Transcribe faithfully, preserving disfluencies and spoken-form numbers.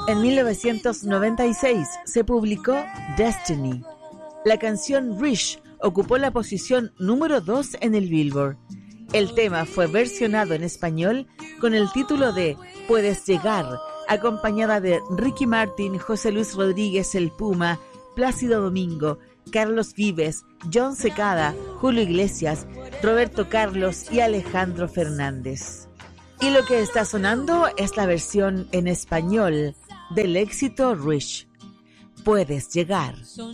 En mil novecientos noventa y seis se publicó Destiny. La canción Rish ocupó la posición número dos en el Billboard. El tema fue versionado en español con el título de Puedes Llegar, acompañada de Ricky Martin, José Luis Rodríguez el Puma, Plácido Domingo, Carlos Vives, John Secada, Julio Iglesias, Roberto Carlos y Alejandro Fernández. Y lo que está sonando es la versión en español del éxito Rish. Puedes Llegar.